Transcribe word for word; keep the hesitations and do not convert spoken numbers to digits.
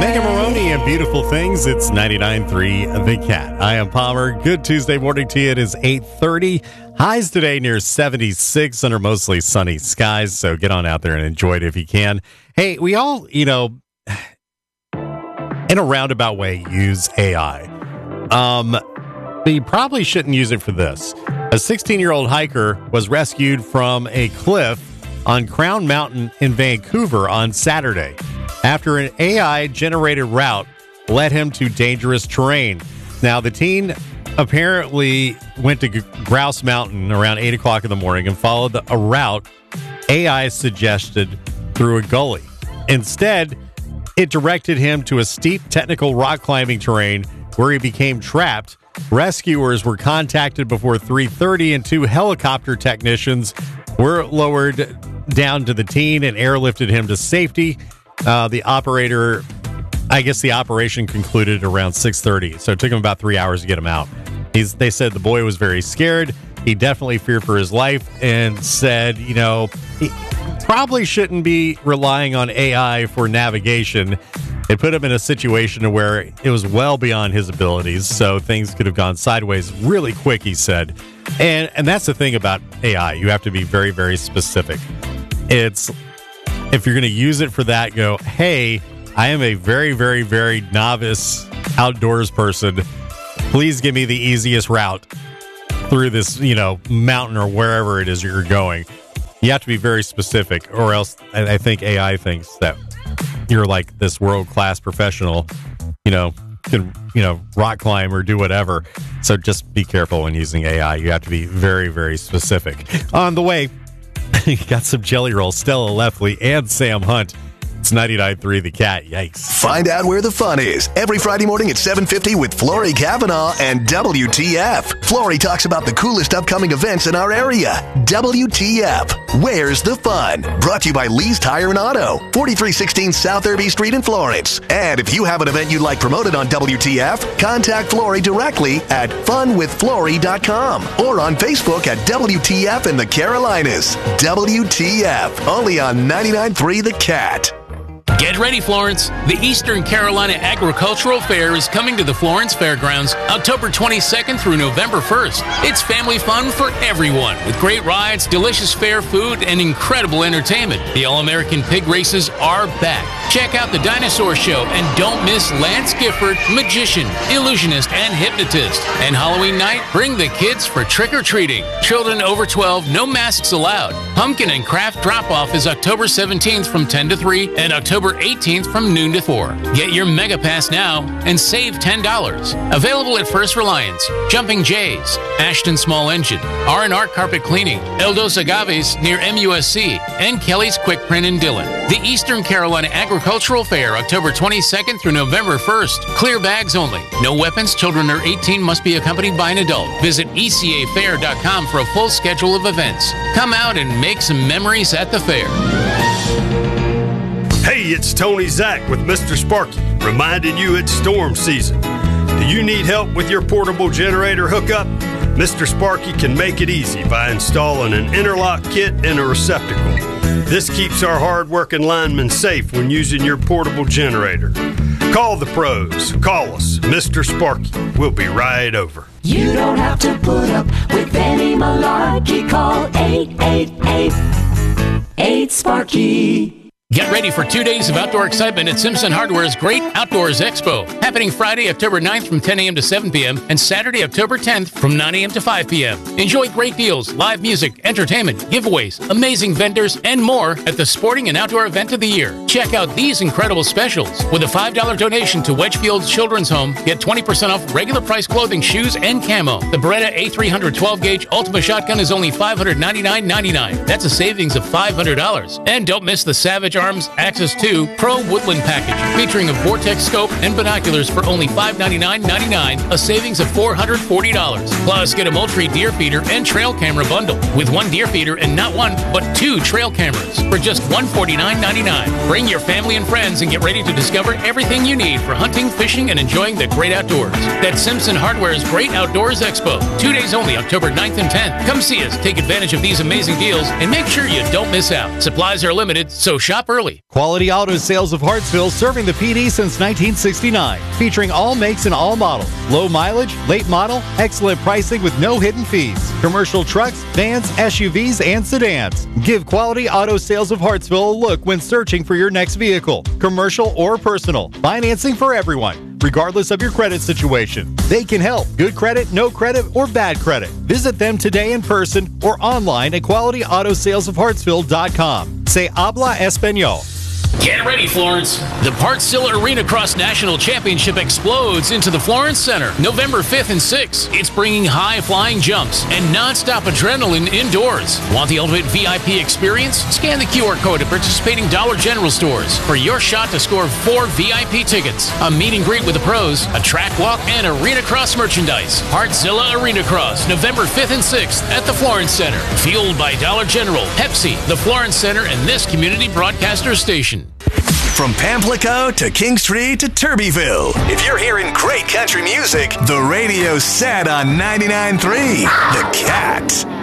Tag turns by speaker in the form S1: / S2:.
S1: Megan Maroney and Beautiful Things. It's ninety-nine point three The Cat. I am Palmer. Good Tuesday morning to you. It is eight thirty. Highs today near seventy-six under mostly sunny skies, so get on out there and enjoy it if you can. Hey, we all, you know, in a roundabout way, use A I. Um, but you probably shouldn't use it for this. A sixteen-year-old hiker was rescued from a cliff on Crown Mountain in Vancouver on Saturday after an A I-generated route led him to dangerous terrain. Now, the teen apparently went to Grouse Mountain around eight o'clock in the morning and followed the, a route A I suggested through a gully. Instead, it directed him to a steep technical rock climbing terrain where he became trapped. Rescuers were contacted before three thirty, and two helicopter technicians were lowered down to the teen and airlifted him to safety. Uh, the operator, I guess the operation concluded around six thirty, so it took him about three hours to get him out. He's, they said the boy was very scared. He definitely feared for his life and said, you know, he probably shouldn't be relying on A I for navigation. It put him in a situation where it was well beyond his abilities, so things could have gone sideways really quick, he said. And and that's the thing about A I. You have to be very, very specific. It's, if you're going to use it for that, go, hey, I am a very, very, very novice outdoors person. Please give me the easiest route through this, you know, mountain or wherever it is you're going. You have to be very specific, or else I think A I thinks that you're like this world-class professional, you know, can, you know, rock climb or do whatever. So just be careful when using A I. You have to be very, very specific. On the way, you got some Jelly Roll, Stella Lefley, and Sam Hunt. It's ninety-nine point three The Cat. Yikes.
S2: Find out where the fun is every Friday morning at seven fifty with Flory Kavanaugh and W T F. Flory talks about the coolest upcoming events in our area. W T F. Where's the fun? Brought to you by Lee's Tire and Auto, forty-three sixteen South Irby Street in Florence. And if you have an event you'd like promoted on W T F, contact Flory directly at fun with flory dot com or on Facebook at W T F in the Carolinas. W T F. Only on ninety-nine point three The Cat.
S3: Get ready, Florence. The Eastern Carolina Agricultural Fair is coming to the Florence Fairgrounds October twenty-second through November first. It's family fun for everyone with great rides, delicious fair food, and incredible entertainment. The All-American Pig Races are back. Check out the Dinosaur Show and don't miss Lance Gifford, magician, illusionist, and hypnotist. And Halloween night, bring the kids for trick-or-treating. Children over twelve, no masks allowed. Pumpkin and Craft Drop-Off is October seventeenth from ten to three and October eighteenth from noon to four. Get your Mega Pass now and save ten dollars. Available at First Reliance, Jumping Jays, Ashton Small Engine, R and R Carpet Cleaning, El Dos Agaves near M U S C, and Kelly's Quick Print in Dillon. The Eastern Carolina Agricultural Fair, October twenty-second through November first. Clear bags only. No weapons. Children under eighteen must be accompanied by an adult. Visit E C A fair dot com for a full schedule of events. Come out and make some memories at the fair.
S4: Hey, it's Tony Zach with Mister Sparky, reminding you it's storm season. Do you need help with your portable generator hookup? Mister Sparky can make it easy by installing an interlock kit and a receptacle. This keeps our hard-working linemen safe when using your portable generator. Call the pros. Call us, Mister Sparky. We'll be right over.
S5: You don't have to put up with any malarkey. Call eight eight eight, eight Sparky.
S3: Get ready for two days of outdoor excitement at Simpson Hardware's Great Outdoors Expo, happening Friday, October ninth from ten a.m. to seven p.m. and Saturday, October tenth from nine a.m. to five p.m. Enjoy great deals, live music, entertainment, giveaways, amazing vendors, and more at the sporting and outdoor event of the year. Check out these incredible specials. With a five dollars donation to Wedgefield Children's Home, get twenty percent off regular price clothing, shoes, and camo. The Beretta A three hundred twelve gauge Ultima Shotgun is only five hundred ninety-nine ninety-nine. That's a savings of five hundred dollars. And don't miss the Savage Arms Access two Pro Woodland Package, featuring a Vortex scope and binoculars for only five hundred ninety-nine ninety-nine, a savings of four hundred forty dollars. Plus, get a Moultrie deer feeder and trail camera bundle with one deer feeder and not one, but two trail cameras for just one hundred forty-nine ninety-nine. Bring your family and friends and get ready to discover everything you need for hunting, fishing, and enjoying the great outdoors. That's Simpson Hardware's Great Outdoors Expo. Two days only, October ninth and tenth. Come see us, take advantage of these amazing deals, and make sure you don't miss out. Supplies are limited, so shop early.
S1: Quality Auto Sales of Hartsville, serving the P D since nineteen sixty-nine. Featuring all makes and all models. Low mileage, late model, excellent pricing with no hidden fees. Commercial trucks, vans, S U Vs, and sedans. Give Quality Auto Sales of Hartsville a look when searching for your next vehicle, commercial or personal. Financing for everyone, regardless of your credit situation. They can help. Good credit, no credit, or bad credit. Visit them today in person or online at quality auto sales of hartsville dot com. Say habla español.
S3: Get ready, Florence. The Partzilla Arena Cross National Championship explodes into the Florence Center November fifth and sixth. It's bringing high-flying jumps and non-stop adrenaline indoors. Want the ultimate V I P experience? Scan the Q R code at participating Dollar General stores for your shot to score four V I P tickets, a meet and greet with the pros, a track walk, and Arena Cross merchandise. Partzilla Arena Cross, November fifth and sixth at the Florence Center. Fueled by Dollar General, Pepsi, the Florence Center, and this community broadcaster station.
S2: From Pamplico to King Street to Turbyville. If you're hearing great country music, the radio's set on ninety-nine point three The Cat.